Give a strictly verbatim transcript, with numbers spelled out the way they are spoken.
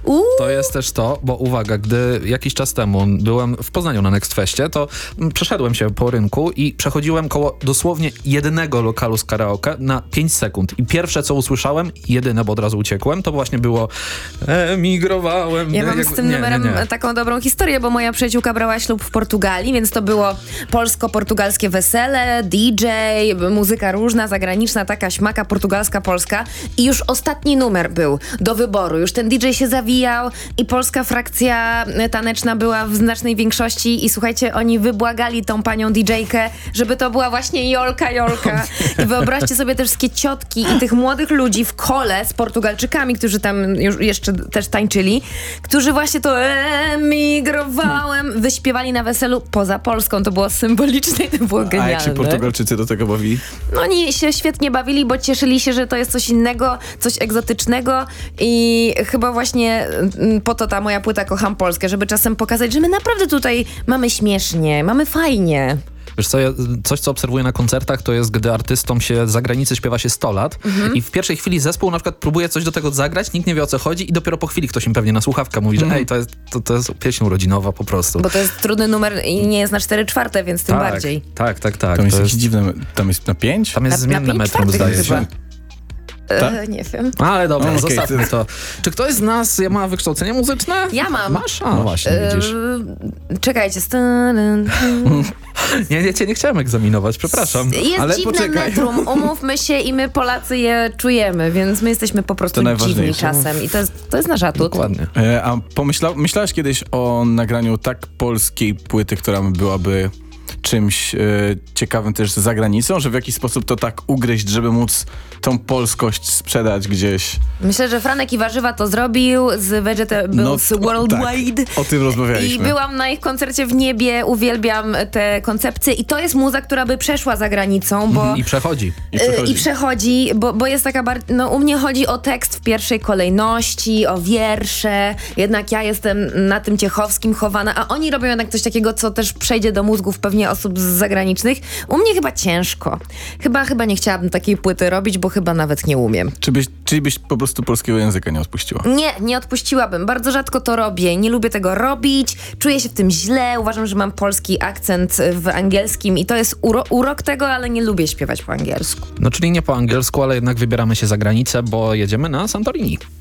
Uuu. To jest też to, bo uwaga, gdy jakiś czas temu byłem w Poznaniu na Next Festie, to przeszedłem się po rynku i przechodziłem koło dosłownie jednego lokalu z karaoke na pięć sekund. I pierwsze, co usłyszałem, jedyne, bo od razu uciekłem, to właśnie było emigrowałem. Ja mam Jak... z tym nie, numerem nie, nie. taką dobrą historię, bo moja przyjaciółka brała ślub w Portugalii, więc to było polsko-portugalskie wesele, D J, muzyka różna, zagraniczna, taka śmaka, portugalska, polska. I już ostatni numer był do wyboru. Już ten D J się zawijał i polska frakcja taneczna była w znacznej większości i słuchajcie, oni wybłagali tą panią D J-kę, żeby to była właśnie Jolka, Jolka. I wyobraźcie sobie te wszystkie ciotki i tych młodych ludzi w kole z Portugalczykami, którzy tam już jeszcze też tańczyli, którzy właśnie to emigrowałem, wyśpiewali na weselu poza Polską. To było symboliczne i to było genialne. A jak się Portugalczycy do tego bawili? No oni się świetnie bawili, bo cieszyli się, że to jest coś innego, coś egzotycznego i chyba właśnie po to ta moja płyta Kocham Polskę, żeby czasem pokazać, że my naprawdę tutaj mamy śmiesznie, mamy fajnie. Wiesz co, ja, coś co obserwuję na koncertach, to jest, gdy artystom się za granicę śpiewa się sto lat mhm. i w pierwszej chwili zespół na przykład próbuje coś do tego zagrać, nikt nie wie, o co chodzi i dopiero po chwili ktoś im pewnie na słuchawkę mówi, mhm. że ej, to jest, to, to jest pieśń urodzinowa po prostu. Bo to jest trudny numer i nie jest na cztery czwarte, więc tym tak, bardziej. Tak, tak, tak. Tam jest to jakieś jest... dziwne, tam jest na pięć? Tam jest Na- zmienne na pięć metrum, czwartych zdaje chyba. się. E, nie wiem. Ale dobra, No, okay. zostawmy to. Czy ktoś z nas ma wykształcenie muzyczne? Ja mam. Masz? A, no właśnie, widzisz. E, czekajcie. Nie, nie, cię nie chciałem egzaminować, przepraszam. Jest Ale dziwne poczekaj. metrum, umówmy się i my Polacy je czujemy, więc my jesteśmy po prostu To dziwni najważniejsze. czasem i to jest, to jest nasz atut. Dokładnie. E, a pomyśla, myślałeś kiedyś o nagraniu tak polskiej płyty, która byłaby czymś e, ciekawym też za granicą, że w jakiś sposób to tak ugryźć, żeby móc tą polskość sprzedać gdzieś? Myślę, że Franek i Warzywa to zrobił z Vegetables No, Worldwide. Tak, o tym rozmawialiśmy. I byłam na ich koncercie w Niebie, uwielbiam te koncepcje i to jest muza, która by przeszła za granicą, bo... I przechodzi. I przechodzi. I przechodzi, bo, bo jest taka bar- no u mnie chodzi o tekst w pierwszej kolejności, o wiersze, jednak ja jestem na tym Ciechowskim chowana, a oni robią jednak coś takiego, co też przejdzie do mózgów pewnie osób z zagranicznych. U mnie chyba ciężko. Chyba, chyba nie chciałabym takiej płyty robić, bo chyba nawet nie umiem. Czy byś, czy byś po prostu polskiego języka nie odpuściła? Nie, nie odpuściłabym. Bardzo rzadko to robię. Nie lubię tego robić. Czuję się w tym źle. Uważam, że mam polski akcent w angielskim i to jest uro- urok tego, ale nie lubię śpiewać po angielsku. No czyli nie po angielsku, ale jednak wybieramy się za granicę, bo jedziemy na Santorini.